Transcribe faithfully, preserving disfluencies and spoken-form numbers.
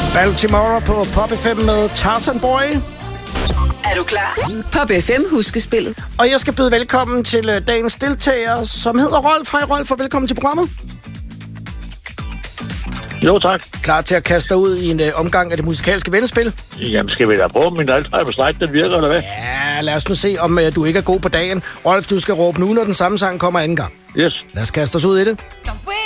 Baltimore på Pop F M med Tarzan Boy. Er du klar? Pop F M huskespillet. Og jeg skal byde velkommen til dagens deltager, som hedder Rolf. Hej Rolf, og velkommen til programmet. Jo, tak. Klar til at kaste dig ud i en uh, omgang af det musikalske vendespil? Jamen, skal vi da prøve, min Alzheimer slide, den virker, eller hvad? Ja, lad os nu se, om uh, du ikke er god på dagen. Rolf, du skal råbe nu, når den samme sang kommer anden gang. Yes. Lad os kaste os ud i det.